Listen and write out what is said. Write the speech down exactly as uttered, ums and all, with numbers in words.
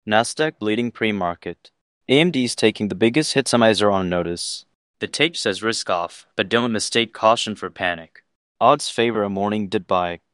Nasdaq bleeding pre-market. A M D's taking the biggest hit some eyes are on notice. The tape says risk off, but don't mistake caution for panic. Odds favor a morning dip buy.